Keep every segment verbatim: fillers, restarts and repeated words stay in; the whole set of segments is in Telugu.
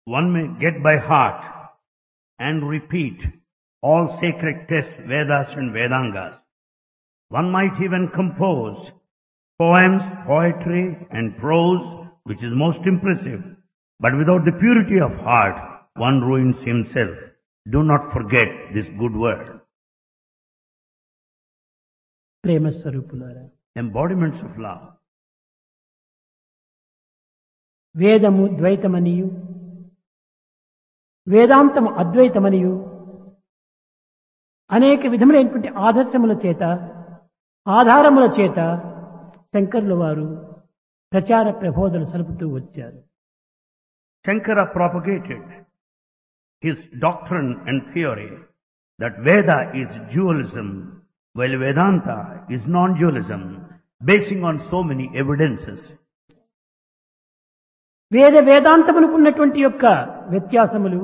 One may get by heart and repeat all sacred texts, Vedas and Vedangas. One might even compose poems, poetry and prose, which is most impressive. But without the purity of heart, one ruins himself. Do not forget this good word. ప్రేమ స్వరూపులారా, Embodiments of love. వేదము ద్వైతమనియు వేదాంతము అద్వైతమనియు అనేక విధములైనటువంటి ఆదర్శముల చేత ఆధారముల చేత శంకరుల వారు ప్రచార ప్రబోధనలు సలుపుతూ వచ్చారు. Shankara propagated his doctrine and theory that Veda is dualism, while Vedanta is non-dualism, basing on so many evidences. వేద వేదాంతములకు ఉన్నటువంటి యొక్క వ్యత్యాసములు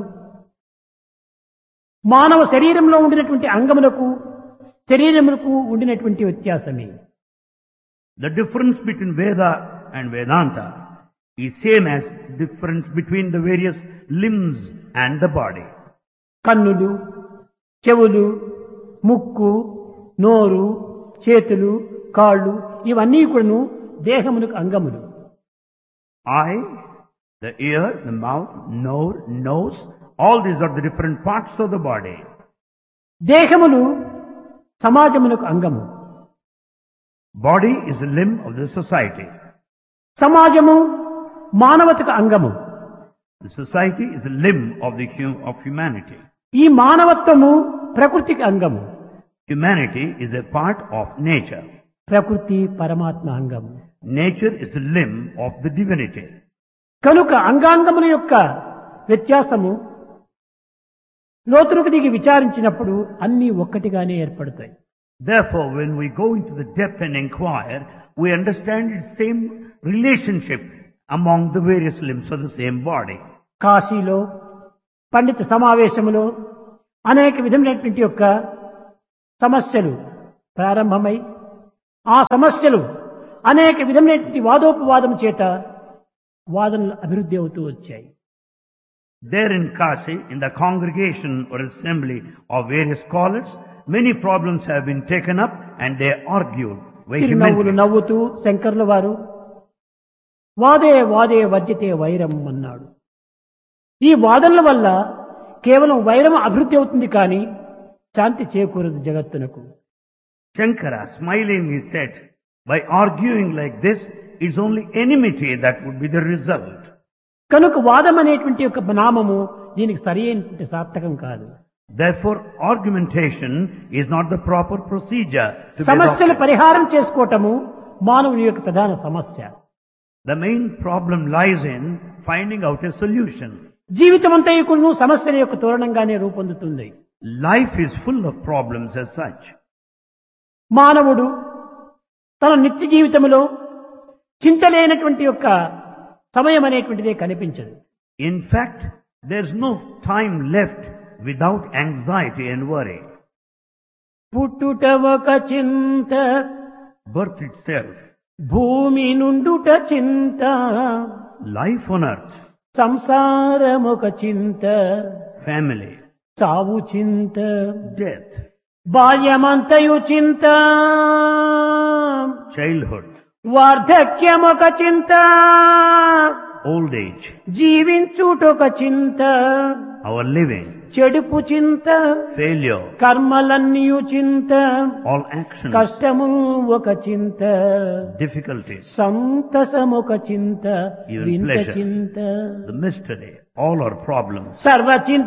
మానవ శరీరంలో ఉండినటువంటి అంగములకు శరీరములకు ఉండినటువంటి వ్యత్యాసమే. The difference between Veda and Vedanta is same as difference between the various limbs and the body. కన్నులు, చెవులు, ముక్కు, నోరు, చేతులు, కాళ్ళు ఇవన్నీ కూడాను దేహమునకు అంగములు. Eye, the ear, the mouth, nose, nose, all these are the different parts of the body. దేహములు సమాజమునకు అంగము. Body is a limb of the society. సమాజము మానవతకు అంగము. The society is a limb of the hu- of humanity. ఈ మానవత్వము ప్రకృతికి అంగము. Humanity is a part of nature. ప్రకృతి పరమాత్మ అంగము. Nature is the limb of the divinity. కనుక అంగాంగముల యొక్క వ్యత్యాసము లోతులకు దిగి విచారించినప్పుడు అన్నీ ఒక్కటిగానే ఏర్పడతాయి. Therefore, when we go into the depth and inquire, we understand its same relationship among the various limbs of the same body. కాశీలో పండిత సమావేశములో అనేక విధమైనటువంటి యొక్క సమస్యలు ప్రారంభమై ఆ సమస్యలు అనేక విధమైనటువంటి వాదోపవాదం చేత వాదనలు అభివృద్ధి అవుతూ వచ్చాయి. There in Kashi, in the congregation or assembly of various scholars, many problems have been taken up and they argued చిరునవ్వులు vehemently. నవ్వుతూ శంకర్ల వారు వాదే వాదే వర్జితే వైరం అన్నాడు. ఈ వాదనల వల్ల కేవలం వైరం అభివృద్ధి అవుతుంది కానీ శాంతి చేకూరదు జగత్తునకు. Shankara smilingly said, by arguing like this, it's only enmity that would be the result. కనుక వాదం అనేటువంటి యొక్క నామము దీనికి సరి అయినటువంటి సార్థకం కాదు. Therefore, argumentation is not the proper procedure to be సమస్యల adopted. పరిహారం చేసుకోవటము మానవుని యొక్క ప్రధాన సమస్య. The main problem lies in finding out a solution. జీవితం అంతా కూడా సమస్యల యొక్క తోరణంగానే రూపొందుతుంది. Life is full of problems as such. మానవుడు తన నిత్య జీవితంలో చింతలేనటువంటి యొక్క సమయం అనేటువంటిదే కనిపించదు. In fact, there's no time left without anxiety and worry. పుట్టుట ఒక చింత, Birth itself, భూమి నుండుట చింత, life on earth, సంసారం ఒక చింత, family, చావు చింత, death, బాల్యమంతయు చింత, childhood, వార్ధక్యం ఒక చింత, old age, జీవించుటొక చింత, our living, చెడుపు చింత, failure, కర్మలన్నీయు చింత, all actions, కష్టము ఒక చింత, difficulties, సంతసమొక చింత, Even వింత pleasure. చింత, the mystery, all are problems. సర్వ చింత